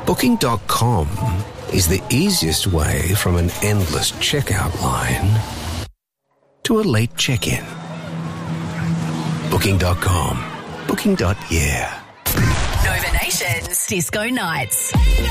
Booking.com is the easiest way from an endless checkout line to a late check-in. Booking.com. Booking.yeah. Nova Nation's Disco Nights.